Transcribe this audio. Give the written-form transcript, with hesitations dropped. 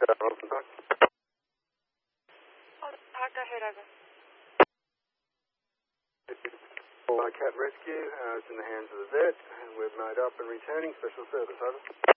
Robson Park. Park, go ahead, over. Cat Rescue, it's in the hands of the vet, and we've made up and returning special service, over.